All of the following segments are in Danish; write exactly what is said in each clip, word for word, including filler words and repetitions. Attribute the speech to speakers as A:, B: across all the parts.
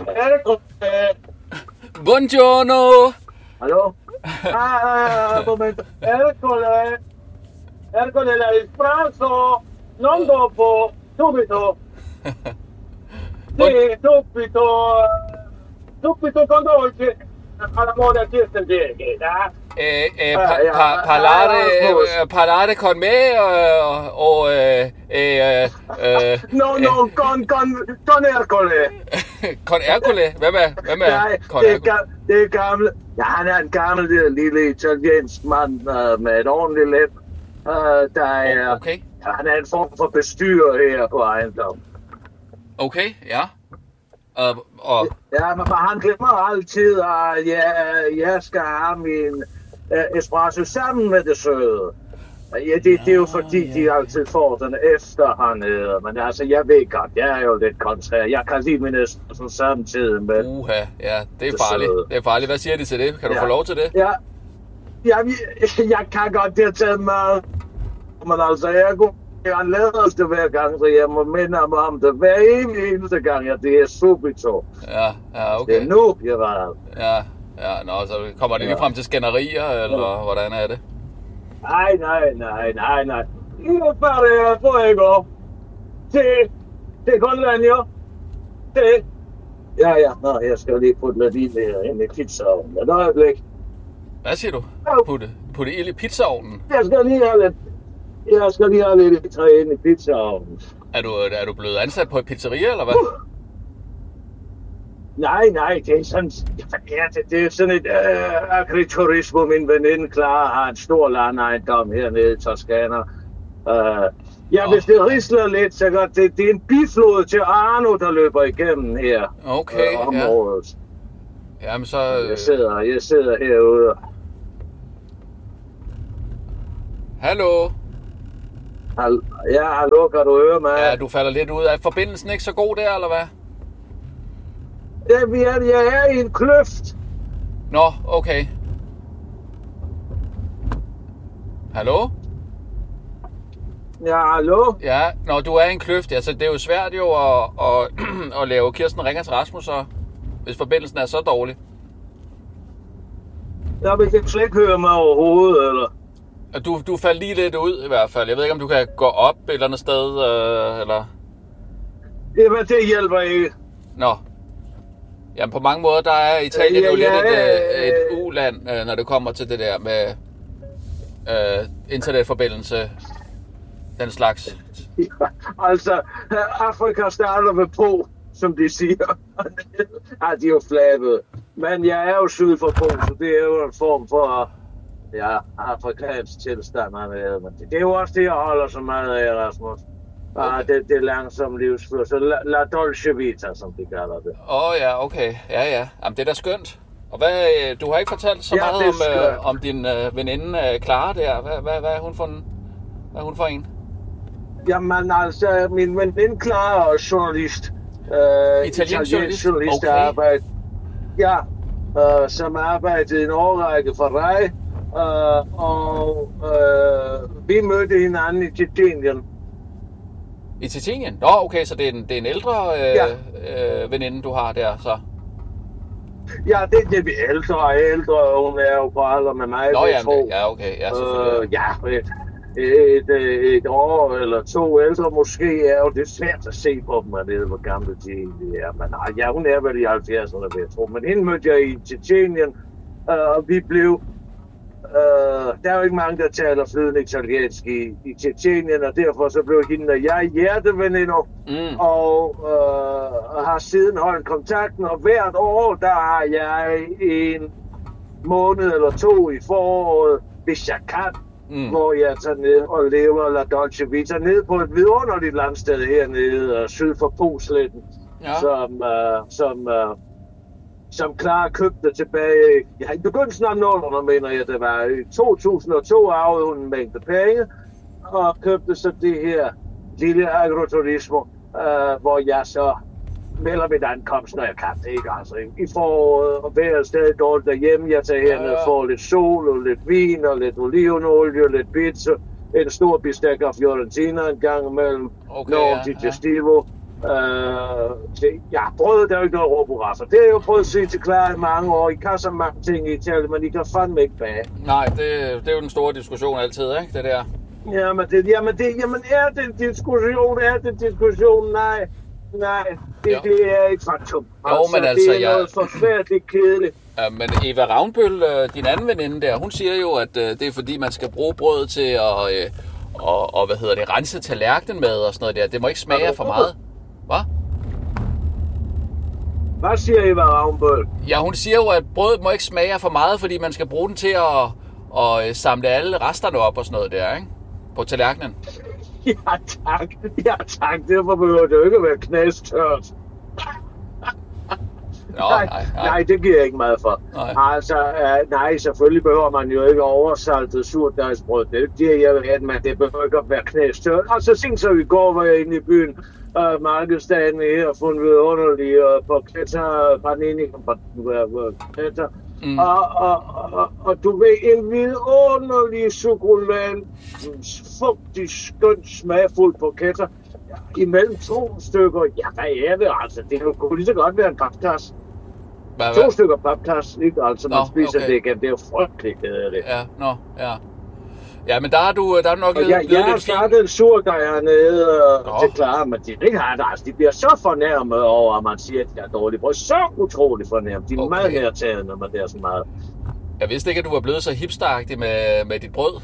A: Ercole.
B: Buongiorno.
A: Allo? Ah, un momento. Ercole. Ercole, il pranzo. Non dopo. Subito. Sì, subito. Subito con dolce. Alla moda questa gente, da?
B: Eh, eh, pa- pa- parlare, eh, parlare con me uh, og eh, eh, eh,
A: No, no, con, con, con Ercole.
B: Con Ercole? Hvem er, hvem er
A: Nej,
B: Con
A: det er,
B: Ercole?
A: ga- det er gamle. Ja, han er en gammel lille, lille italiensk mand uh, med et ordentligt læb. Uh, der er,
B: Okay,
A: ja, han er en form for bestyrer her på ejendommen.
B: okay, ja. Og, og
A: Ja, men han glemmer altid, at jeg, jeg skal have min uh, espresso sammen med det søde. Ja, det, det er jo fordi,
B: ja,
A: de altid får den efter hernede. Men altså, jeg ved godt, jeg er jo lidt kontrær. Jeg kan lide min espresso samtidig med...
B: uha, ja, det er
A: Det
B: farligt.
A: søde.
B: Det er farligt. Hvad siger de til det? Kan du
A: Ja.
B: få lov til det?
A: Ja, ja jeg, jeg kan godt deltage med, men altså, jeg går han lader os det hver gang, så jeg må minde ham om det hver eneste gang, ja, det er subito.
B: Ja, ja,
A: Det er
B: okay.
A: nu, jeg var.
B: Ja, ja, nå, så kommer det lige
A: Ja.
B: frem til skænderier, eller hvordan er det?
A: Nej, nej, nej, nej, nej. Nu bare jeg får jeg gå. Til, til Grønland, Til. Ja, ja, nå, jeg skal lige putte lidt i der ind i pizzaovnen. Et øjeblik.
B: Hvad siger du? Putte, putte ild i pizzaovnen?
A: Jeg skal lige have lidt, jeg skal lige have lidt træ ind i pizzaovnen.
B: Er du, er du blevet ansat på et pizzeria, eller hvad?
A: Uh. Nej, nej, det er sådan, ja, det, det er sådan et øh, agriturismo. Min veninde Clara har en stor landejendom hernede i Toskana. Øh, ja,
B: Nå.
A: hvis det risler lidt, så godt, det, det er en biflod til Arno, der løber igennem her.
B: Okay,
A: øh, området.
B: ja. Jamen så...
A: Jeg sidder, jeg sidder herude.
B: Hallo?
A: Hal, ja, hallo, kan du høre mig?
B: Ja, du falder lidt ud. Er forbindelsen ikke så god der, eller hvad?
A: Ja, vi er, jeg er i en kløft.
B: Nå, okay. Hallo?
A: Ja, hallo?
B: Ja, når du er i en kløft, altså det er jo svært jo at, at, at lave Kirsten ringer til Rasmus, så, hvis forbindelsen er så dårlig.
A: Jeg vil slet ikke høre mig overhovedet, eller?
B: Du, du faldt lige lidt ud i hvert fald. Jeg ved ikke, om du kan gå op et eller andet sted, øh, eller...
A: Jamen, det hjælper ikke.
B: Nå. Jamen, på mange måder, der er Italien
A: Ja,
B: jo lidt
A: ja,
B: et, øh, et
A: øh,
B: uland, øh, når det kommer til det der med øh, internetforbindelse, den slags.
A: Altså, Afrika starter med på, som de siger. Ja, de er jo flabede. Men jeg er jo syd for på, så det er jo en form for, ja, afrikansk tilstand. Men det er jo også det, jeg holder så meget af, Rasmus. Ah,
B: Okay.
A: det, det er langsom livsførsel. La, la dolce vita, som de kalder det.
B: Åh oh, ja, okay. Ja, ja. Jamen, det er da skønt. Og hvad, øh, du har ikke fortalt så
A: Ja,
B: meget
A: det er
B: om,
A: skønt.
B: øh, om din øh, veninde øh, Clara der. Hvad, hvad, hvad, er hun for en, hvad er hun for en?
A: Jamen altså, min veninde Clara er journalist. Øh,
B: Italiensk journalist?
A: journalist, der
B: Okay.
A: arbejder. Ja, øh, som arbejdede i en årrække for dig. Øh, og øh, vi mødte hinanden i Tjetjenien.
B: I Tjetjenien? Nå, okay, så det er en, det er en ældre øh,
A: Ja.
B: øh, veninde, du har der, så.
A: Ja, det er det, vi er ældre og ældre, og hun er jo på alder med mig,
B: Nå,
A: vil
B: ja,
A: jeg tro.
B: ja, okay, ja, selvfølgelig.
A: Øh, ja, et, et, et, et år eller to ældre måske er jo det svært at se på dem, at vide, hvor gamle de egentlig er. Men nej, ja, hun er vel i halvfjerdserne, vil jeg tro. Men hende mødte jeg i Tjetjenien, øh, og vi blev... Øh, der er jo ikke mange, der taler flydende italiensk i, i Tjetjenien, og derfor så blev hende og jeg hjerteveninder,
B: Mm.
A: og øh, har siden holdt kontakten, og hvert år, der har jeg en måned eller to i foråret, hvis jeg kan,
B: Mm.
A: hvor jeg tager ned og lever La Dolce Vita ned på et vidunderligt landsted hernede, øh, syd for Posletten,
B: Ja.
A: som, øh, som, øh, som Clara købte tilbage, ja, i begyndelsen af nullerne, mener jeg, det var i to tusind og to, arvede hun en mængde penge, og købte så det her lille agroturismo, øh, hvor jeg så melder mit ankomst, når jeg kan det, ikke? Altså, i foråret, og hver sted dårligt derhjemme, jeg tager herned og får lidt sol, og lidt vin, og lidt olivenolie, lidt pizza, en stor bistek af Fiorentina en gang imellem,
B: Okay,
A: Norm
B: ja,
A: til
B: ja.
A: Gestivo, Øh, det, ja, brødet er jo ikke noget råb hurra for. Det er jo prøvet at sige til Clara i mange år. I kan så mange ting i Italien, men I kan fandme ikke bage.
B: Nej, det, det er jo den store diskussion altid, ikke? Det der.
A: Jamen, det, jamen, det, jamen er det en diskussion? Er det en diskussion? Nej, nej. Det,
B: jo.
A: det er et faktum.
B: Jo, men altså,
A: det er noget
B: jeg...
A: forfærdeligt kedeligt.
B: Ja, men Eva Ravnbøl, din anden veninde der, hun siger jo, at det er fordi, man skal bruge brødet til at... Og, og hvad hedder det, rense tallerkenen med og sådan noget der. Det må ikke smage for meget. Hvad?
A: Hvad siger Eva Ravnbøl?
B: Ja, hun siger jo, at brødet må ikke smage for meget, fordi man skal bruge den til at, at samle alle resterne op og sådan noget der, ikke? På tallerkenen.
A: Ja tak, ja tak. Derfor behøver det jo ikke at være knastørt.
B: Nå,
A: nej,
B: nej, nej.
A: nej, det giver jeg ikke meget for. Nej. Altså, uh, nej, selvfølgelig behøver man jo ikke oversaltet surdejsbrød. Det er jo det, jeg vil have, men det behøver ikke at være knastørt. Altså, sent så i går var jeg inde i byen, uh, markedsdagen her, og fundet vidunderlige uh, porchetter, panini, porchetter. Mm. Og, og, og, og du ved, en vidunderlig chokolade, fugtig, skønt, smagfuld porchetter. Imellem to stykker, ja, hvad er det altså? Det kunne lige så godt være en papkasse. Hvad, hvad? To stykker papkasse, ikke? Altså, man nå, spiser okay. det igen. Det er jo frygteligt, det.
B: Ja, nå, ja. Ja, men der har du, der har du nok blevet
A: jeg,
B: lidt fint.
A: Jeg har startet en surdej hernede uh, til Clara, men de ikke har det. Altså, de bliver så fornærmet over, at man siger, at de er dårlige brød. Så utroligt fornærmet. De er okay. Meget nærtagende, når det er så meget.
B: Jeg vidste ikke, at du var blevet så hipsteragtig med, med dit brød.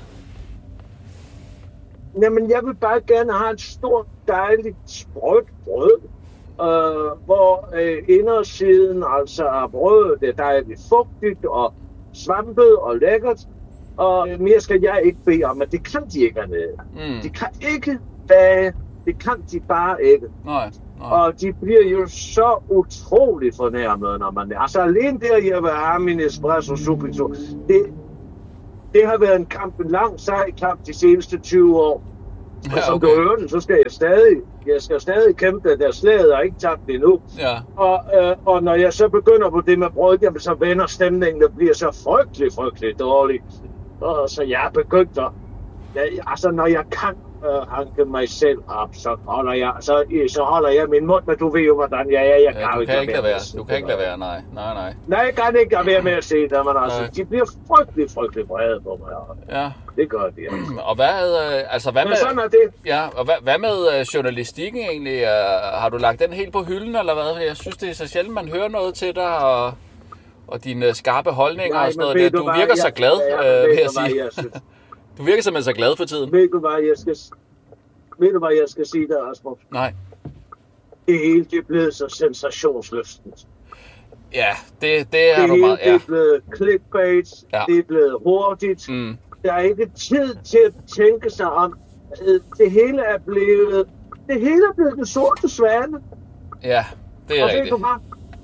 A: Jamen, jeg vil bare gerne have et stort, dejligt, sprødt brød, øh, hvor øh, indersiden, altså af brødet, det er dejligt fugtigt og svampet og lækkert, og mere skal jeg ikke bede om, men det kan de ikke hernede. Mm. De kan ikke bage, det kan de bare ikke.
B: Nej, nej.
A: Og de bliver jo så utroligt fornærmet, når man... Altså, alene der, jeg vil have min espresso subito, det... Det har været en kamp, en lang sej kamp de seneste tyve år. Og ja, som okay. du hører den, så skal jeg stadig, jeg skal stadig kæmpe, der slaget er ikke tabt endnu.
B: Ja.
A: Og, øh, og når jeg så begynder på det med brød, jamen, så vender stemningen, der bliver så frygtelig, frygtelig dårlig. Og så jeg er begyndt at, jeg, altså når jeg kan øh, hanke mig selv op, så holder jeg, så, så holder jeg min mund, men du ved jo, hvordan jeg er. Jeg, jeg
B: ja,
A: kan
B: du kan ikke lade være,
A: være.
B: du kan ikke lade være, nej, nej, nej.
A: Nej, jeg kan ikke lade være med at se det, men altså, de bliver frygtelig, frygtelig vrede på mig.
B: Ja.
A: Det gør de, altså.
B: Og hvad, øh, altså hvad med...
A: Men sådan er det.
B: Ja, og hvad, hvad med øh, journalistikken egentlig? Uh, har du lagt den helt på hylden, eller hvad? Jeg synes, det er så sjældent, man hører noget til dig, og, og dine skarpe holdninger
A: nej,
B: og sådan noget. Du, du virker jeg, så glad, ja, øh, vil jeg sige. Jeg du virker simpelthen så glad for tiden.
A: Ved du, hvad jeg skal, ved du, hvad jeg skal sige der, Rasmus?
B: Nej.
A: Det hele det er blevet så sensationsløstent.
B: Ja, det, det er
A: det
B: du meget... Ja.
A: Det er blevet clickbait,
B: ja.
A: Det er blevet hurtigt.
B: Mm.
A: Der er ikke tid til at tænke sig om. Det hele er blevet... Det hele er blevet den sorte svane.
B: Ja, det er
A: og
B: rigtigt.
A: Og ved du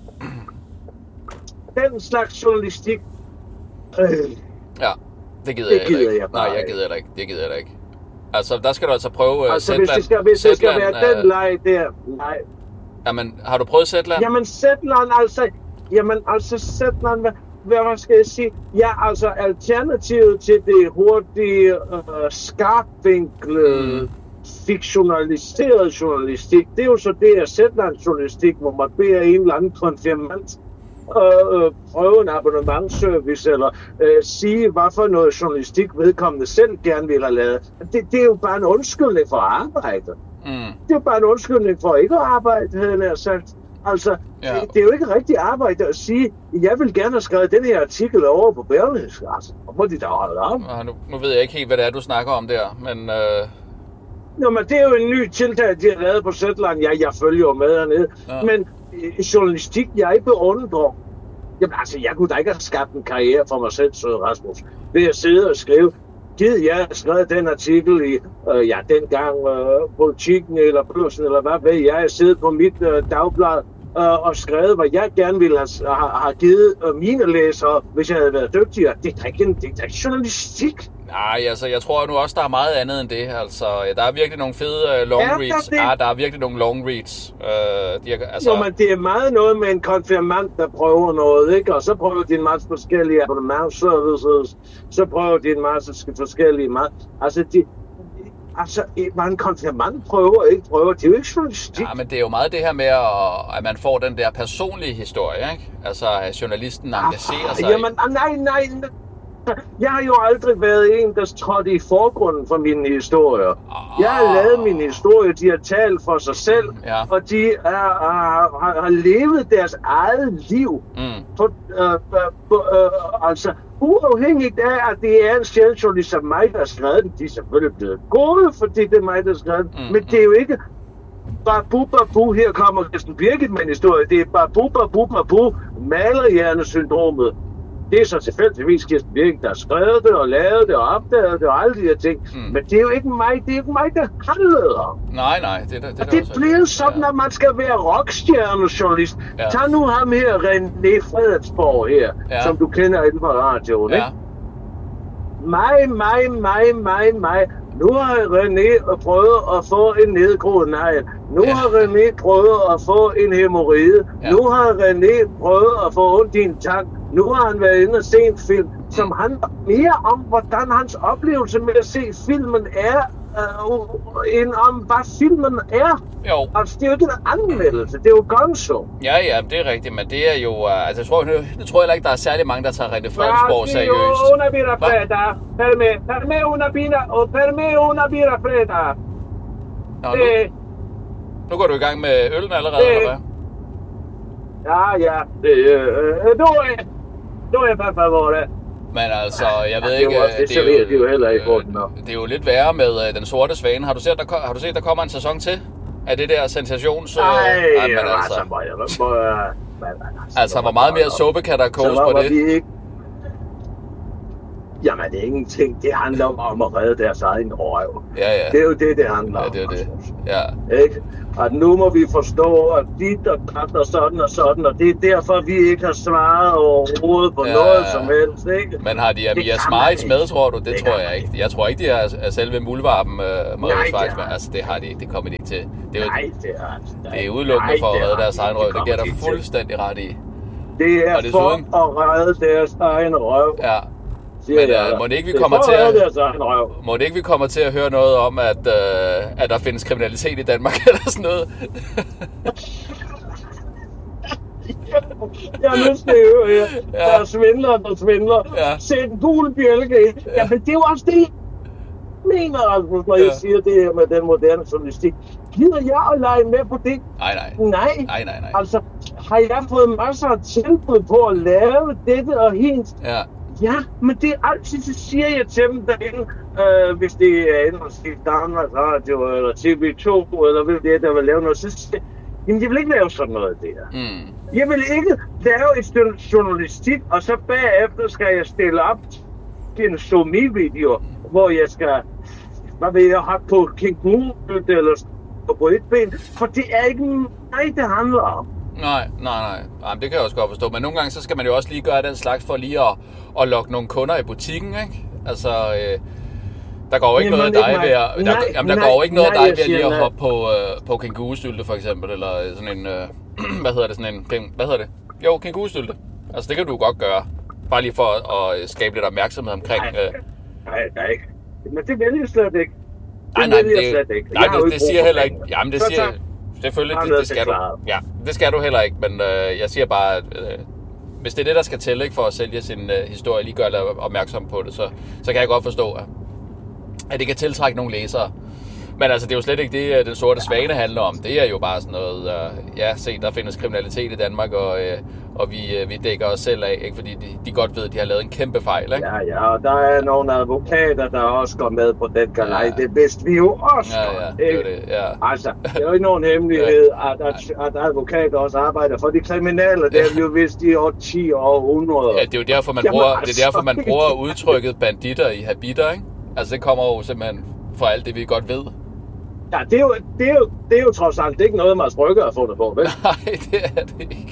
A: hvad? Den slags journalistik... Øh,
B: ja, det gider,
A: det
B: jeg,
A: gider
B: ikke.
A: jeg bare
B: Nej, jeg gider det ikke. Det gider jeg ikke. Altså, der skal du altså prøve
A: altså,
B: Zetland.
A: hvis det skal, hvis det skal være
B: uh...
A: den leg der... Nej.
B: Jamen, har du prøvet Zetland?
A: Jamen, Zetland, altså... Jamen, altså, Zetland... Hvad, hvad skal jeg sige? Ja, altså, alternativet til det hurtige, øh, skarpvinklede, mm. fiktionaliserede journalistik, det er jo så det her Zetland-journalistik, hvor man beder en eller anden konfirmant øh, prøve en abonnementsservice, eller øh, sige, hvad for noget journalistik vedkommende selv gerne vil have lavet. Det, det er jo bare en undskyldning for at arbejde. Mm. Det er jo bare en undskyldning for ikke at arbejde, havde jeg sagt. Altså, ja. det, det er jo ikke rigtig arbejde at sige, jeg vil gerne have skrevet den her artikel over på Berlingske. Altså, hvor må de da holde op?
B: Ja, nu, nu ved jeg ikke helt, hvad det er, du snakker om der, men... Øh...
A: Nå, men det er jo en ny tiltag, de har lavet på Zetland. Ja, jeg følger jo med hernede. Ja. Men øh, journalistik, jeg beundrer. Jamen altså, jeg kunne da ikke have skabt en karriere for mig selv, Søde Rasmus, ved at sidde og skrive. Givet jeg har skrevet den artikel i, øh, ja, dengang øh, Politikken eller Børsen, eller hvad ved jeg, jeg har siddet på mit øh, dagblad øh, og skrevet, hvad jeg gerne ville have, have, have givet øh, mine læsere, hvis jeg havde været dygtigere. Det er da ikke, det er da ikke journalistik.
B: Nej, altså, jeg tror nu også, der er meget andet end det. Altså, ja, der er virkelig nogle fede uh, long
A: er
B: reads.
A: Der,
B: ja, der er virkelig nogle long reads. Uh, de er, altså...
A: Jo, men det er meget noget med en konfirmand, der prøver noget, ikke? Og så prøver de en masse forskellige abonnementsservices, så prøver de en masse forskellige mad. Altså, de, altså, man konfirmandprøver ikke prøver, det er jo ikke journalistik.
B: Ja, men det er jo meget det her med, at man får den der personlige historie, ikke? Altså, at journalisten engagerer sig.
A: Jamen, nej, nej, nej. Jeg har jo aldrig været en, der trådte i forgrunden for mine historier. Oh. Jeg har lavet mine historier, de har talt for sig selv,
B: ja.
A: og de er, har, har, har levet deres eget liv. Mm. For, øh, øh, øh, altså, uafhængigt af, at det er en sjæljournalist som mig, der har skrevet det, de er selvfølgelig blevet gode, fordi det er mig, der har skrevet det. Mm. Men det er jo ikke babu, babu, her kommer Kirsten Birgit med en historie. Det er babu, babu, babu, malerhjernesyndromet. Det er så tilfældigvis Kirsten Birgit, der har skrevet det og lavet det og opdaget det og alle de her ting. Mm. Men det er jo ikke mig, det er ikke mig, der handler om.
B: Nej, nej. Det, det, det,
A: og det er blevet sådan, ja. At man skal være rockstjernejournalist. Ja. Tag nu ham her, René Fredensborg her, ja. Som du kender inden på radioen, ja. Ikke? Mig, mig, mig, mig, mig. Nu har René prøvet at få en nedgroet negl. Nu ja. Har René prøvet at få en hæmorrhoide. Ja. Nu har René prøvet at få ondt i en tank. Nu har han været inde og se en film, som handler mere om, hvordan hans oplevelse med at se filmen er, øh, end om, hvad filmen er.
B: Jo.
A: Altså, det er jo ikke en anmeldelse, det er jo gonzo.
B: Ja, ja, det er rigtigt, men det er jo... Altså, jeg tror, jeg, jeg tror heller ikke, der er særlig mange, der tager René Fredensborg seriøst.
A: Ja, det er jo una birra fredda. Per me, per me una birra, og per me una birra fredda.
B: Nå, nu, nu går du i gang med øllen allerede, det, eller hvad?
A: Ja, ja, det, øh, nu er Nu er jeg bare for det.
B: Men altså, jeg ved
A: ja,
B: ikke...
A: Det er, også, det, det, er jo, det, er jo heller ikke øh,
B: det er jo lidt værre med uh, Den Sorte Svane. Har du set, der, har du set, der kommer en sæson til? Af det der sensations...
A: Nej,
B: uh,
A: men altså... altså, må jeg, må jeg,
B: altså, hvor meget mere suppe kan der koges på det?
A: Ikke... Jamen, det er ingenting. Det handler om at redde deres egen røv.
B: Ja, ja.
A: Det er jo det, det handler
B: om.
A: Ja,
B: det er det. Ja.
A: Ikke? At nu må vi forstå, at dit og dat og sådan og sådan, og det er derfor, vi ikke har svaret overhovedet på ja, noget som helst, ikke?
B: Men har de Amia Smarits med, tror du? Det, det tror jeg ikke. Jeg tror ikke, de er, er selve muldvarpen øh, med Schweiz med. Altså, det har de ikke. Det kommer de ikke til. Det er, jo,
A: nej, det er
B: det er udelukkende for at redde deres egen røv. Det giver der fuldstændig ret i.
A: Det er for at redde deres egen røv.
B: Ja. Men uh, må det ikke vi kommer til at må det ikke vi kommer til at høre noget om at uh, at der findes kriminalitet i Danmark eller sådan noget?
A: Jeg er nødt til at høre her. Ja. Der er svindler, der svindler. Ja. Sæt en gul bjælke ind. Ja. Jamen, det er jo også det, jeg mener, Rasmus, når ja. Jeg siger det her med den moderne journalistik. Gider jeg at lege med på det?
B: Nej, nej.
A: Nej.
B: Nej, nej, nej.
A: Altså, har jeg fået masser af tilbud på at lave dette og hent?
B: Ja.
A: Ja, men det er altid, så siger jeg til dem derinde, øh, hvis det er enten til Danmarks Radio eller T V to, eller hvad det er, der vil lave noget, så siger jeg, jamen jeg vil ikke lave sådan noget der. Mm. Jeg vil ikke lave et stykke journalistik, og så bagefter skal jeg stille op til en somi-video, hvor jeg skal, hvad ved jeg, have på kænguru eller på et ben, for det er ikke mig, det handler om.
B: Nej, nej, nej. Jamen, det kan jeg også godt forstå. Men nogle gange, så skal man jo også lige gøre den slags for lige at, at lokke nogle kunder i butikken, ikke? Altså, øh, der går jo ikke jamen, noget af dig ved at... Der, nej, jamen, der nej, går jo ikke noget af dig ved at lige at hoppe på, øh, på kængurustylte, for eksempel. Eller sådan en... Øh, hvad hedder det? Sådan en... Hvad hedder det? Jo, kængurustylte. Altså, det kan du godt gøre. Bare lige for at, at skabe lidt opmærksomhed omkring...
A: Nej, øh. nej, nej. Men det vælger jeg slet ikke. Det
B: nej, nej,
A: det, slet ikke.
B: Nej, det, det siger heller ikke... Jamen, det siger... Selvfølgelig, det, det skal du. Ja, det skal du heller ikke, men øh, jeg siger bare, at øh, hvis det er det, der skal til, ikke, for at sælge sin øh, historie, lige gøre opmærksom på det, så, så kan jeg godt forstå, at, at det kan tiltrække nogle læsere. Men altså, det er jo slet ikke det, Den Sorte Svane handler om. Det er jo bare sådan noget, uh, ja, se, der findes kriminalitet i Danmark, og, uh, og vi, uh, vi dækker os selv af, ikke? Fordi de, de godt ved, at de har lavet en kæmpe fejl, ikke?
A: Ja, ja, og der er nogle advokater, der også går med på den galej. Ja. Det vidste vi jo også,
B: ja, ja, det er det, ja.
A: Altså, det er jo ikke nogen hemmelighed, at, at, at advokater også arbejder for de kriminelle. Det har vi jo vidst i årtier og århundreder.
B: Ja, det er jo derfor, man bruger, Jamen, altså, det er derfor, man bruger udtrykket banditter i habiter, ikke? Altså, det kommer jo simpelthen fra alt det, vi godt ved.
A: Ja, det er, jo, det, er jo, det er jo trods alt ikke noget, Mads Brygger har fundet på, vel?
B: Nej, det er det ikke.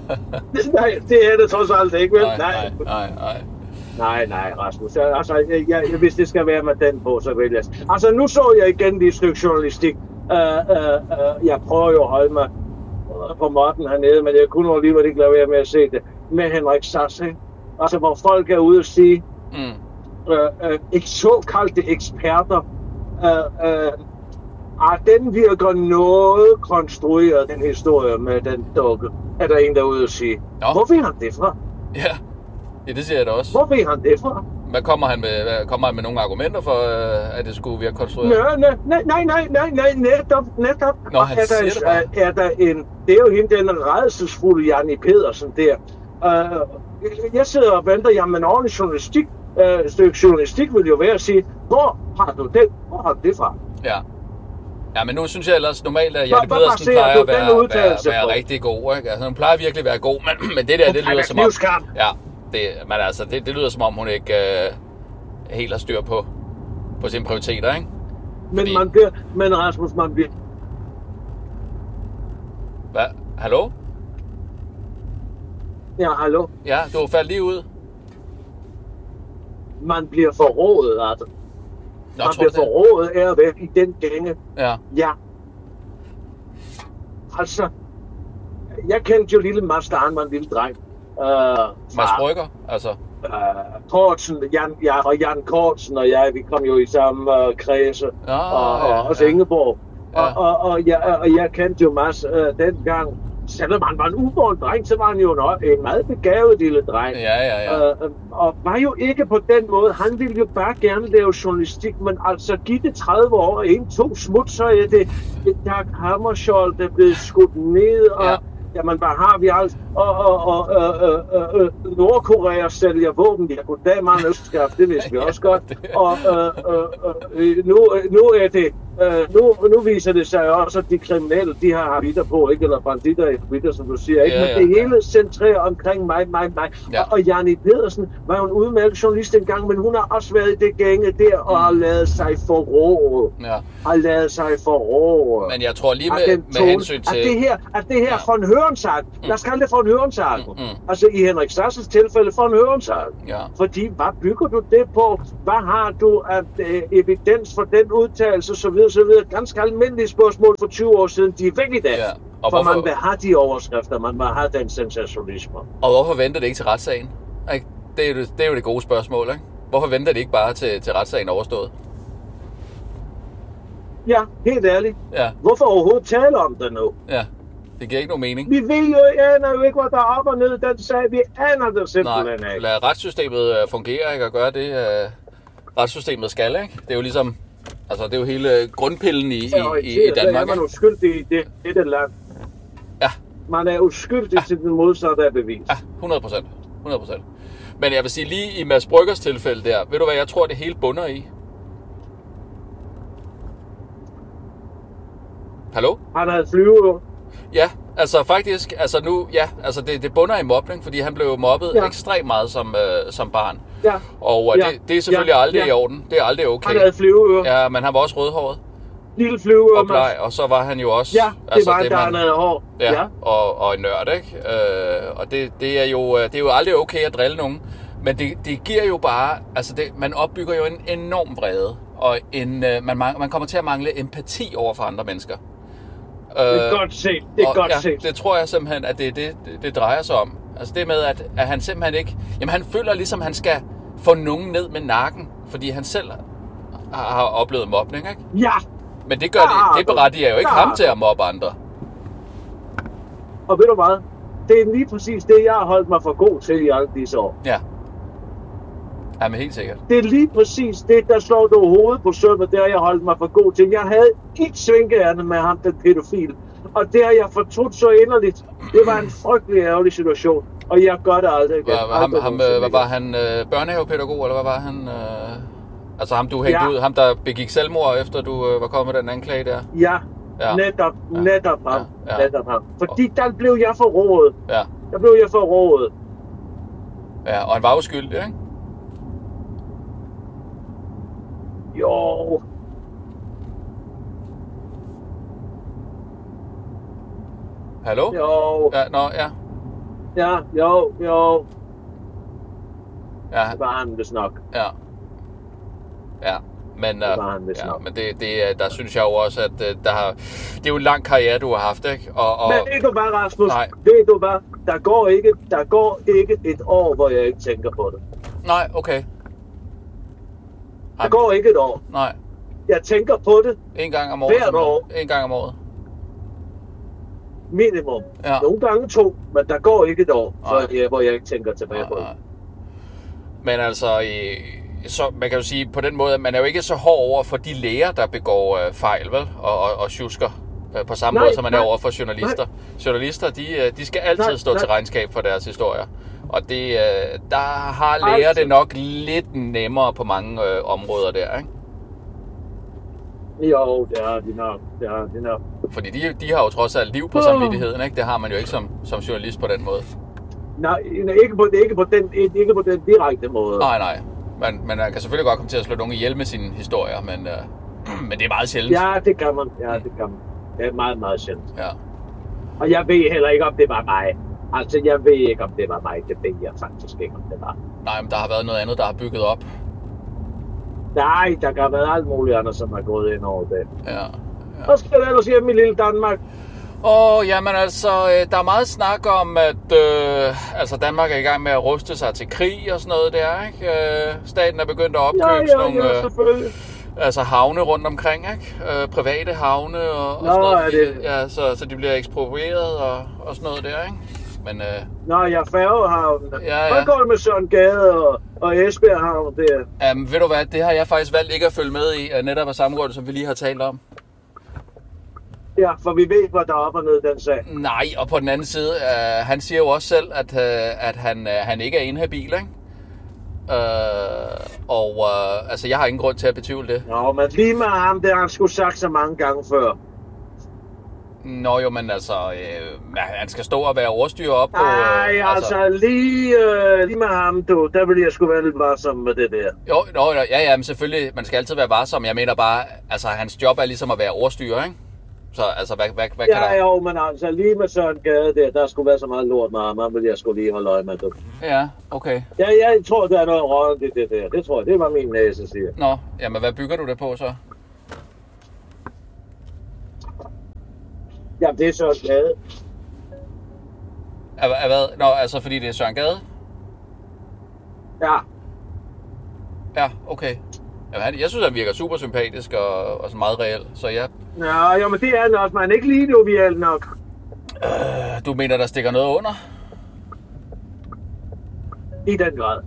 A: Nej, det er det trods alt ikke, vel?
B: Nej, nej, nej. Nej,
A: nej, nej Rasmus. Altså, jeg, jeg, hvis det skal være med den på, så vil jeg. Altså, nu så jeg igen det stykke journalistik. Uh, uh, uh, jeg prøver jo at holde mig på måtten hernede, men jeg kunne jo alligevel ikke lade være med at se det. Med Henrik Sass, ikke? Altså, hvor folk er ude og sige, mm. uh, uh, såkaldte eksperter Uh, uh, ah, den virker noget konstrueret, den historie med den dukke, er der en derude at sige. Nå. Hvor ved han det fra?
B: Ja. ja, det siger jeg da også.
A: Hvor ved han det fra?
B: Hvad kommer han med, hvad, kommer han med nogle argumenter for, at det skulle virke konstrueret?
A: Nej, nej, nej, nej, nej, nej, netop, netop.
B: Nå, han
A: er,
B: siger
A: der,
B: det bare.
A: er, er der en, det er jo hende, den rædselsfulde Janni Pedersen der. Uh, jeg sidder og venter, jamen en ordentlig journalistik, uh, stykke journalistik vil jo være at sige, hvor har du det, hvor har du det fra?
B: Ja. Ja, men nu synes jeg ellers normalt, at Janni Pedersen plejer at være, være, være rigtig god, ikke? Altså, hun plejer virkelig at være god, men, men det der, det lyder som om... Ja, det, men altså, det, det lyder som om, hun ikke øh, helt har styr på, på sine prioriteter, ikke?
A: Men
B: Fordi...
A: man bliver... Men Rasmus, man bliver...
B: Hvad? Hallo?
A: Ja, hallo?
B: Ja, du faldt lige ud.
A: Man bliver forrådet, altså.
B: Nå,
A: man bliver forrådet af at være i den gænge.
B: Ja.
A: Ja. Altså, jeg kendte jo lille Mads, da han var en lille dreng. Uh,
B: Mads Brygger, altså?
A: Uh, Kortsen, Jan, ja, og Jan Kortsen og jeg, vi kom jo i samme uh, kredse.
B: Ja,
A: og, og
B: ja,
A: også
B: ja.
A: Ingeborg.
B: Ja.
A: Og, og, og, jeg, og jeg kendte jo Mads uh, dengang. Selvom han var en uborn dreng, så var han jo en, en meget begavet lille dreng.
B: Ja, ja, ja.
A: Uh, og var jo ikke på den måde. Han ville jo bare gerne lave journalistik, men altså giv det tredive år, og en, to smut, så er det Dag Hammarskjöld, der er blevet skudt ned, og ja. Jamen, hvad har vi alt? Og, og, og øh, øh, øh, Nordkorea sælger våben. Ja, goddag, man østskab, det vidste vi også godt. Og øh, øh, øh, nu, nu er det, øh, nu, nu viser det sig også, at de kriminelle, de har habitter på, ikke? Eller banditter i habitter, som du siger, ikke?
B: Ja, ja,
A: Men det
B: ja.
A: hele centrerer omkring mig, mig, mig.
B: Ja.
A: Og, og Janni Pedersen var jo en udmærket journalist engang, men hun har også været i det gænge der, og har lavet sig forråde.
B: Ja.
A: Har lavet sig forråde.
B: Men jeg tror lige med, med hensyn til...
A: At det her, at det her ja. von Hørensagen, mm. der skal det von Hørensagen. Mm, mm. Altså i Henrik Sassels tilfælde von Hørensagen.
B: Ja.
A: Fordi hvad bygger du det på? Hvad har du af øh, evidens for den udtalelse, så videre, så videre. Ganske almindelige spørgsmål for tyve år siden, de er væk i dag. Ja. Og for hvorfor... man vil have de overskrifter, man vil have den sensationalisme.
B: Og hvorfor venter det ikke til retssagen? Det er jo det, det, er jo det gode spørgsmål, ikke? Hvorfor venter det ikke bare til, til retssagen overstået?
A: Ja, helt ærligt.
B: Ja.
A: Hvorfor overhovedet tale om det nu?
B: Ja, det giver ikke nogen mening.
A: Vi ved jo, aner jo ikke, hvad der er op og ned i den sag. Vi aner det simpelthen ikke.
B: Nej, lad retssystemet fungere, ikke? Og gøre det, uh, retssystemet skal, ikke? Det er jo ligesom, altså det er jo hele grundpillen i, i, i, i Danmark.
A: Så er man uskyldig i det, det land.
B: Ja.
A: Man er uskyldig ja. Til den modsatte af bevis.
B: Ja, hundrede procent. hundrede procent. Men jeg vil sige, lige i Mads Bryggers tilfælde der, ved du hvad jeg tror, det hele bunder i? Hallo?
A: Han havde flyve.
B: Ja, altså faktisk, altså nu, ja, altså det, det bunder i mobning, fordi han blev mobbet ja. ekstremt meget som, øh, som barn.
A: Ja.
B: Og øh, ja. det, det er selvfølgelig ja. aldrig ja. i orden. Det er aldrig okay.
A: Han havde flyveører.
B: Ja, men han var også rødhåret.
A: Lille flyveører.
B: Og bleg, og så var han jo også...
A: Ja, det altså, var det, han, der havde hår.
B: Ja, ja. Og, og en nørd, ikke? Øh, og det, det, er jo, det er jo aldrig okay at drille nogen. Men det, det giver jo bare... Altså, det, man opbygger jo en enorm vrede. Og en, man, man kommer til at mangle empati over for andre mennesker.
A: Det er godt set, det er
B: og,
A: godt
B: ja,
A: set.
B: Det tror jeg simpelthen, at det er det, det, det drejer sig om. Altså det med, at, at han simpelthen ikke... Jamen han føler ligesom, at han skal få nogen ned med nakken, fordi han selv har, har oplevet mobning, ikke?
A: Ja!
B: Men det gør det, det berettiger jo ikke ja. ham til at mobbe andre.
A: Og ved du hvad? Det er lige præcis det, jeg har holdt mig for god til i alle disse år.
B: Ja. Jamen helt sikkert.
A: Det er lige præcis det, der slår du hovedet på sømmet, det har jeg holdt mig for god til. Jeg havde et svinkeærne med ham, den pædofil. Og det har jeg fortrudt så inderligt. Det var en frygtelig ærgerlig situation. Og jeg gør det aldrig igen.
B: Hvad, ham, ham, hvad var han? Øh, børnehavepædagog, eller hvad var han? Øh, altså ham, du hængte ja. ud. Ham, der begik selvmord, efter du øh, var kommet med den anklage der?
A: Ja, ja. netop, ja. netop ham. Ja. Ja. Netop ham. Fordi der blev jeg forrådet.
B: Ja.
A: Der blev jeg forrådet.
B: Ja, og han var uskyldig, ikke?
A: Jo.
B: Hallo?
A: Jo.
B: Ja, nå, ja.
A: Ja, jo, jo.
B: Ja.
A: Det var han vist nok.
B: Ja. Ja. Men,
A: det var han vist
B: ja,
A: nok.
B: men det, det, der synes jeg jo også, at der har, det er jo en lang karriere, du har haft, ikke? Og, og...
A: Men ved du hvad, Rasmus?
B: Nej.
A: Ved du hvad? Der går, ikke, der går ikke et år, hvor jeg ikke tænker på det.
B: Nej, okay.
A: Der går ikke et år.
B: Nej.
A: jeg tænker på det.
B: En gang om året?
A: Hvert år.
B: En gang om året?
A: Minimum.
B: Ja.
A: Nogle gange to, men der går ikke et år, for jeg, hvor jeg ikke tænker tilbage på det.
B: Men altså, så man kan jo sige på den måde, at man er jo ikke så hård over for de læger, der begår fejl, vel? Og, og, og sjusker på samme nej, måde, som man nej, er over for journalister. Nej. Journalister, de, de skal altid nej, stå nej. til regnskab for deres historier. Og det, der har læger altid. det nok lidt nemmere på mange øh, områder der, ikke?
A: Jo, det har de nok. Det har de nok.
B: Fordi de, de har jo trods alt liv på samvittigheden, ikke? Det har man jo ikke som, som journalist på den måde. Nej,
A: ikke på, ikke på, den, ikke på den direkte måde.
B: Nej, nej. Man, man kan selvfølgelig godt komme til at slå nogen ihjel med sine historier, men, øh, men det er meget sjældent.
A: Ja, det kan man. Ja, det kan man. Det er meget, meget sjældent.
B: Ja.
A: Og jeg ved heller ikke, om det var mig. Altså, jeg ved ikke, om det var mig. Det ved jeg faktisk ikke, om det var.
B: Nej, men der har været noget andet, der har bygget op.
A: Nej, der kan have været alt muligt andet, som har gået ind over det.
B: Ja. ja.
A: Hvad skal du ellers sige om i lille Danmark?
B: Åh, oh, jamen altså, der er meget snak om, at øh, altså Danmark er i gang med at ruste sig til krig og sådan noget der, ikke? Øh, staten er begyndt at opkøbe
A: ja, ja,
B: sådan nogle
A: ja, selvfølgelig.
B: Øh, altså havne rundt omkring, ikke? Øh, private havne og, og Nå, sådan noget. Er det... Ja, så, så de bliver eksproprieret og, og sådan noget der, ikke? Men, øh...
A: Nå, ja, Færgehavnen.
B: Ja, ja.
A: Hvad går det med Søren Gade og, og Esbjerg Havn der?
B: Um, ved du hvad, det har jeg faktisk valgt ikke at følge med i, netop af samme grund, som vi lige har talt om.
A: Ja, for vi ved, hvad der er op og ned den sag.
B: Nej, og på den anden side, uh, han siger jo også selv, at, uh, at han, uh, han ikke er inhabil, ikke? Uh, og uh, altså, jeg har ingen grund til at betvivle det.
A: Nå, men lige med ham, det har han sgu sagt så mange gange før.
B: Nå jo, men altså, øh, han skal stå og være overstyrer op på...
A: Nej, øh, altså, altså lige, øh, lige med ham, du, der vil jeg sgu være lidt varsom med det der.
B: Jo, jo ja, ja, men selvfølgelig, man skal altid være varsom. Jeg mener bare, altså, hans job er ligesom at være overstyrer, ikke? Så altså, hvad, hvad, hvad
A: ja,
B: kan der...
A: Ja, jo, men altså, lige med Søren Gade der, der skulle være så meget lort med ham, han vil jeg sgu lige holde øje med, du.
B: Ja, okay.
A: Ja, jeg tror, der er noget rådent i det der. Det tror jeg, det var min næse, siger.
B: Nå, jamen, hvad bygger du det på så?
A: Jamen, det er Søren Gade.
B: Er, er hvad? Nå, altså fordi det er Søren Gade?
A: Ja.
B: Ja, okay. Jamen, jeg synes, han virker super sympatisk og, og så meget reel, så ja.
A: Ja, jo, men det er han også, man er ikke lige jovial nok.
B: Øh, du mener, der stikker noget under?
A: I den grad.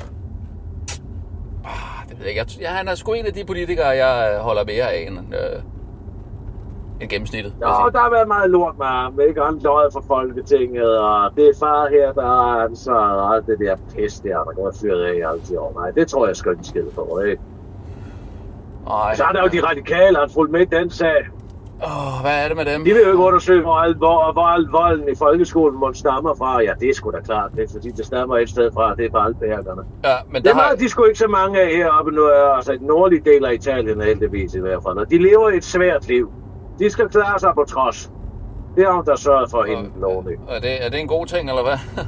B: Ah, det ved jeg ikke. Ja, han er sgu en af de politikere, jeg holder mere af end... Øh end gennemsnittet.
A: Ja, der har været meget lort med ham, ikke? Han løjet for Folketinget, og det er far her, der har ansvaret, og alt det der pis der, der går fyret af i altid år. Nej, det tror jeg skal ikke skide på, ikke?
B: Ej,
A: så er der jo de radikale, han fulgt med i den sag.
B: Åh, oh, hvad er det med dem?
A: De vil jo ikke undersøge, hvor al, hvor, hvor al volden i folkeskolen må stammer fra. Ja, det er sgu da klart, det er, fordi det stammer et sted fra, det er på Alpbergerne.
B: Ja, men
A: det er
B: har...
A: de sgu ikke så mange af heroppe nu, altså i den nordlige del af Italien heldigvis i hvert fald. Og de lever et svært liv. De skal klare sig på trods. Det er hun, der sørger for hende lovligt.
B: Er det, er det en god ting, eller hvad?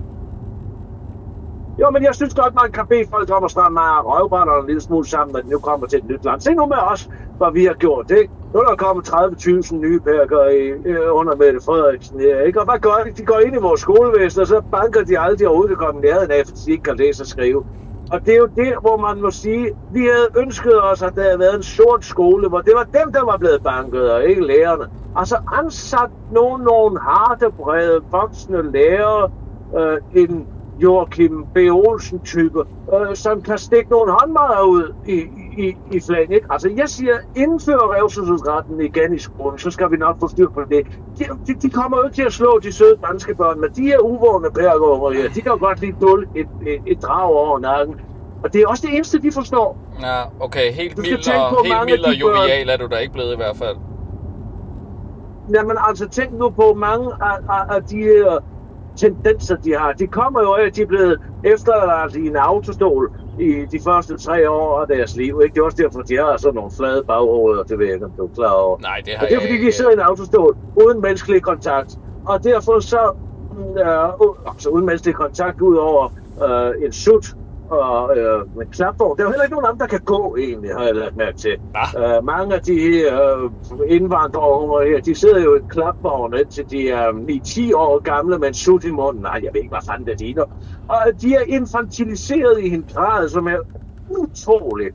A: Jo, men jeg synes godt, man kan bede folk om at stramme røvbrænderne en lille smule sammen, når de nu kommer til et nyt land. Se nu med os, hvad vi har gjort, ikke? Nu er der kommet tredive tusind nye pærker under Mette Frederiksen her, ikke? Og hvad gør de? De går ind i vores skolevæsen, og så banker de aldrig overhovedet at komme nærheden af, fordi de ikke kan læse og skrive. Og det er jo det, hvor man må sige, vi havde ønsket os, at der havde været en sort skole, hvor det var dem, der var blevet banket, og ikke lærerne. Altså ansat nogle, nogle hartebrede, voksne lærere, øh, en Joachim B. Olsen-type, øh, som kan stikke nogle håndmadder ud i, i, i flæng, ikke? Altså jeg siger, indfør revselsesretten igen i skolen, så skal vi nok få styr på det. De, de, de kommer jo ikke til at slå de søde danske børn, men de er uvågne pærgårder her. De kan godt lige dulle et, et, et drag over nakken. Og det er også det eneste, de forstår.
B: Ja, okay. Helt mild og, helt mild og jovial er du da ikke blevet i hvert fald.
A: Jamen altså, tænk nu på mange af, af, af de her tendenser, de har. De kommer jo af, at de er blevet efterladt i en autostol i de første tre år af deres liv. Ikke? Det er også derfor, de har sådan nogle flade baghoveder, det ved jeg ikke, om du er klar over.
B: Nej, det har
A: og det er fordi, de sidder i en autostol uden menneskelig kontakt. Og derfor så, øh, altså uden menneskelig kontakt ud over øh, en sut og øh, med klapvogn. Der er jo heller ikke nogen andre, der kan gå egentlig, har jeg lagt mærke til. Ah. Øh, mange af de her øh, indvandrere her, de sidder jo i en klapvogn, indtil de er ni ti år gamle med en sut i munden. Nej, jeg ved ikke, hvad fanden det ligner. Og de er infantiliseret i en grad, som er utroligt.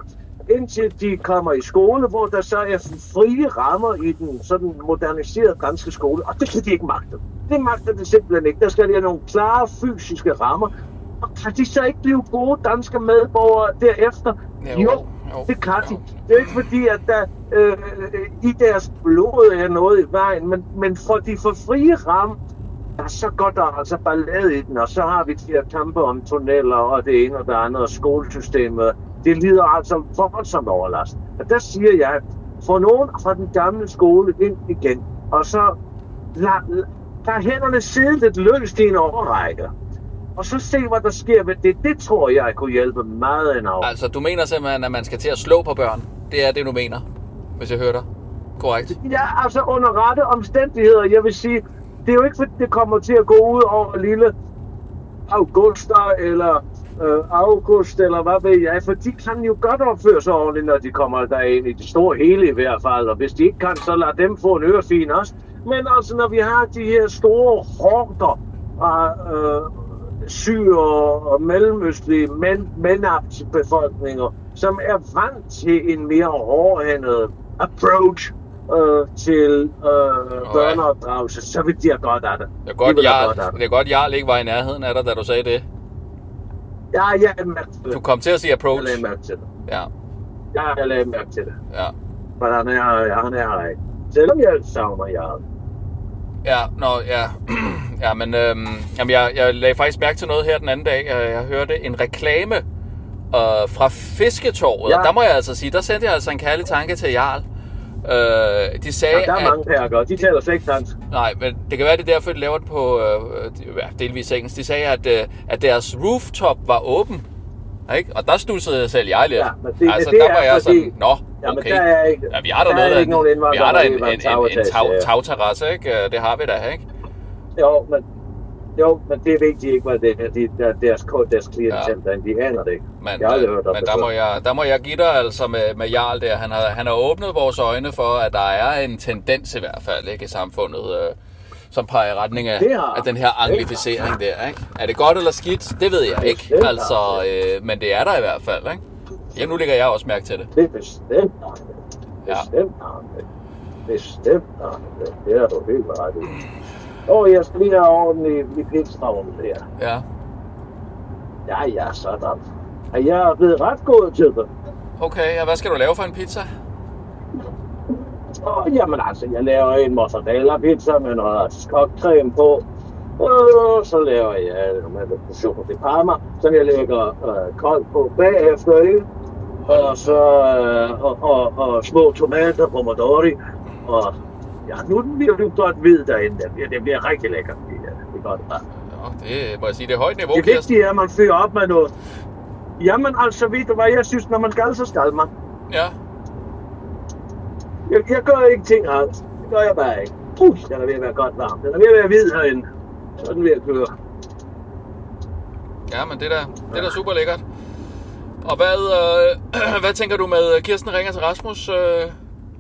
A: indtil de kommer i skole, hvor der så er frie rammer i den sådan moderniserede danske skole, og det kan de ikke magte. Det magter det simpelthen ikke. Der skal være nogle klare fysiske rammer, og kan de så ikke blive gode danske medborgere derefter? Jo, jo, jo det kan de. Det er ikke fordi, at der øh, i deres blod er noget i vejen, men, men for de får frie rammer, så går der altså ballade i den, og så har vi de her kampe om tunneller og det ene og det andet, og skolesystemet. Det lider altså voldsomt overlast. Og der siger jeg, få nogen fra den gamle skole ind igen, og så lad, lad hænderne sidde lidt løst i en overrække. Og så se, hvad der sker ved det. Det tror jeg kunne hjælpe meget endnu.
B: Altså, du mener simpelthen, at man skal til at slå på børn? Det er det, du mener, hvis jeg hører dig. Korrekt?
A: Ja, altså under rette omstændigheder. Jeg vil sige, det er jo ikke, fordi det kommer til at gå ud over lille Augusta eller øh, August, eller hvad ved jeg. For de kan jo godt opføre sig ordentligt, når de kommer derind i det store hele i hvert fald. Og hvis de ikke kan, så lad dem få en ørefin også. Men altså, når vi har de her store horder af øh, syre og mellemøstlige mænd, mændbefolkninger, som er vant til en mere hårdhændet approach øh, til øh, børneopdragelse, så vil de have godt af det.
B: Det er godt, Jarl, det er godt, Jarl ikke var i nærheden af dig, da du sagde det.
A: Ja, jeg er mærke til det.
B: Du kom til at sige approach.
A: Jeg lagde mærke til det.
B: Ja.
A: Ja, jeg lagde mærke til det.
B: Ja.
A: Men han er, han er her ikke. Selvom jeg savner Jarl.
B: Ja, nå, ja. ja, men øhm, jamen, jeg, jeg lagde faktisk mærke til noget her den anden dag. Jeg, jeg hørte en reklame øh, fra Fisketorvet. Ja. Der må jeg altså sige, der sendte jeg altså en kærlig tanke til Jarl. Øh, de sagde,
A: ja, der er
B: at,
A: mange perker, de taler slet ikke dansk.
B: Nej, men det kan være, det er derfor, de laver det på øh, ja, delvis engelsk. De sagde, at, øh, at deres rooftop var åben. Ikke? Og der stussede selv jeg lidt. Ja,
A: det,
B: altså,
A: det
B: der var jeg
A: fordi...
B: sådan, nå, okay. Ja,
A: der er ikke,
B: ja, vi har der, der noget, ikke der, vi har der en, en, en, en tag, tagterrasse, ikke? Det har vi da, ikke?
A: Jo, men, jo, men det er vigtigt ikke, hvad det er. De, der, deres, deres klientel, ja. De aner det ikke.
B: Men, jeg men, hørt men der, må jeg, der må jeg give dig altså med, med Jarl der. Han har, han har åbnet vores øjne for, at der er en tendens i hvert fald, ikke, i samfundet, øh, som peger i retning af, af den her anglificering der, ikke? Er det godt eller skidt? Det ved jeg ikke, altså, øh, men det er der i hvert fald, ikke? Ja, nu lægger jeg også mærke til det.
A: Det er bestemt nok. Bestemt nok. Bestemt nok. Det er du helt ret i. Åh, jeg skal lige have orden i, i pilsravnen der.
B: Ja.
A: Ja, ja, sådan. Og jeg er blevet ret god til det.
B: Okay, og hvad skal du lave for en pizza?
A: Åh, jamen altså, jeg laver en mozzarella-pizza med noget artiskokcreme på. Og så laver jeg med lidt portioner de parma, som jeg lægger øh, koldt på bagefter, ikke? Og så øh, og, og, og små tomater, pomodori. Og ja, nu bliver det godt hvid derinde. Det, det bliver rigtig lækkert. Det, det er godt bare.
B: Ja, det må jeg sige, det er højt niveau.
A: Det vigtige er, at man fyrer op med noget. Jamen altså, ved du hvad, jeg synes, når man skal, så skal man.
B: Ja.
A: Jeg, jeg gør ikke ting alt. Det gør jeg bare ikke. Uh, den er ved at være godt varm. Den er ved at være hvid herinde. Så er den ved at køre.
B: Ja, men det der, det er da super lækkert. Og hvad, øh, hvad tænker du med Kirsten ringer til Rasmus? Øh,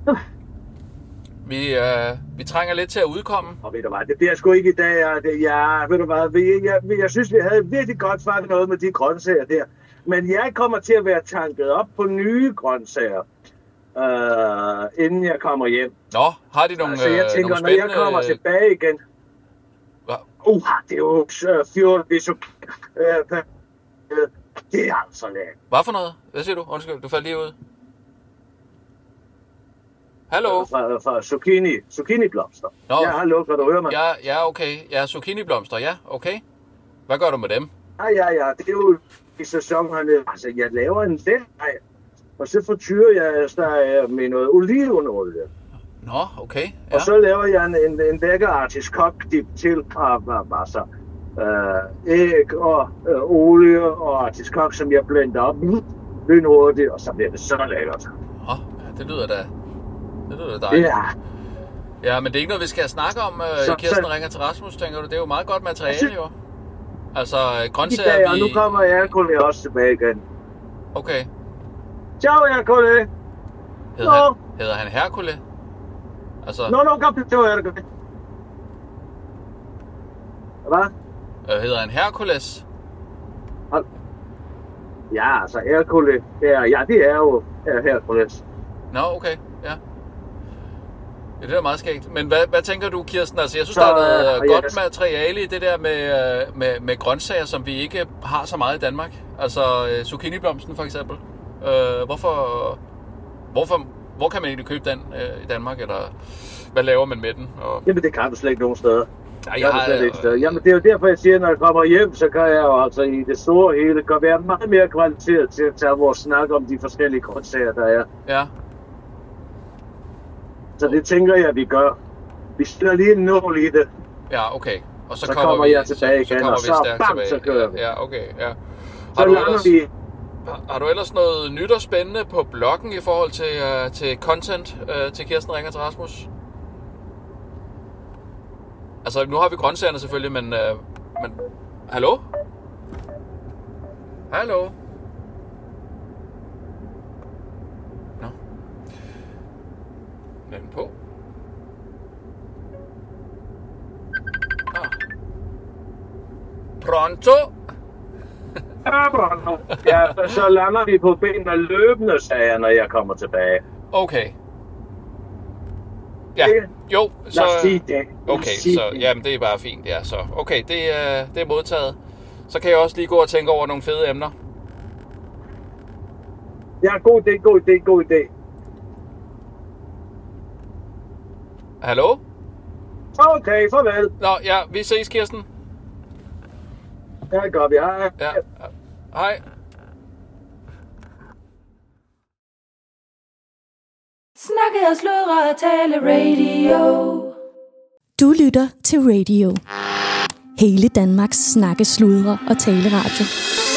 B: vi, øh, vi trænger lidt til at udkomme.
A: Og ved du hvad, det bliver sgu ikke i dag. Det, ja, ved du hvad, jeg, jeg, jeg synes, vi havde virkelig godt fanget noget med de grøntsager der. Men jeg kommer til at være tanket op på nye grøntsager. Uh, inden jeg kommer hjem.
B: Nå, har de nogle,
A: altså, jeg tænker,
B: nogle spændende...
A: når jeg kommer tilbage igen...
B: Hvad?
A: Uh, det er jo fjorten, det er så... Uh, uh, det er altså lækkert.
B: Hvad for noget? Hvad siger du? Undskyld, du faldt lige ud. Hallo?
A: Fra, fra zucchini. Zucchini-blomster. Nå. Ja, hallo, kan du høre mig?
B: Ja, ja, okay. Ja, zucchini-blomster, ja, okay. Hvad gør du med dem?
A: Ja, ja, ja, det er jo i sæsonen. Altså, jeg laver en del. Og så fortyrer jeg der med noget olivenolie.
B: Nå, okay. Ja.
A: Og så laver jeg en, en, en lækker artiskok-dip til af masser øh, æg og øh, olie og artiskok, som jeg blender op lynhurtigt, og så bliver det så lækkert.
B: Åh, ja, det lyder da, det lyder da dejligt.
A: Ja.
B: Ja, men det er ikke noget, vi skal snakke om øh, så, i Kirsten så, ringer til Rasmus, tænker du? Det er jo meget godt materiale, jo. Altså, grøntsager,
A: dag,
B: vi...
A: Og nu kommer jeg også tilbage igen.
B: Okay.
A: Ciao, Hercule.
B: Hedder, han, hedder han Hercule? Altså...
A: Nå, nå, capito, Hercule. Hvad?
B: Øh, hedder han Hercules?
A: Ja, altså Hercules, det er, ja, det er jo er Hercules.
B: Nå, okay, ja. Ja, det er meget skægt. Men hvad, hvad tænker du, Kirsten? Altså, jeg synes, så, der er noget øh, godt kan... materiale i det der med, med, med grøntsager, som vi ikke har så meget i Danmark. Altså, øh, zucchiniblomsten for eksempel. Øh, hvorfor, hvorfor, hvor kan man egentlig købe den øh, i Danmark? Eller hvad laver man med den? Og...
A: Jamen, det kan du slet ikke nogen steder.
B: Nej, jeg har...
A: Øh... Jamen, det er jo derfor, jeg siger, når jeg kommer hjem, så kan jeg jo altså i det store hele kan være meget mere kvalificeret til at tage vores snak om de forskellige grøntsager, der er.
B: Ja.
A: Så det tænker jeg, vi gør. Vi stiller lige en nål i det.
B: Ja, okay. Og så,
A: så
B: kommer,
A: kommer
B: vi,
A: jeg tilbage
B: så,
A: igen,
B: så
A: og så bam, så kører vi.
B: Ja, okay, ja. Har
A: så
B: du, ellers,
A: vi...
B: har, har du ellers noget nyt og spændende på bloggen i forhold til, uh, til content uh, til Kirsten ringer til Rasmus? Altså, nu har vi grøntsagerne selvfølgelig, men... Uh, men hallo? Hallo? Nå. Lad den på. Ah. Pronto?
A: Ja, pronto. Ja, så lander vi på benene løbende, sagde jeg, når jeg kommer tilbage.
B: Okay. Ja, jo, så...
A: Lad os sige det.
B: Okay, så jamen, det er bare fint, ja, så. Okay, det er, det er modtaget. Så kan jeg også lige gå og tænke over nogle fede emner.
A: Ja, god idé, god idé, god idé.
B: Hallo?
A: Okay, farvel.
B: Nå, ja, vi ses, Kirsten.
A: Ja, det gør vi. Hej.
B: Ja, hej.
C: Snakke og sludre og tale radio.
D: Du lytter til Radio. Hele Danmarks snakke, sludre og tale radio.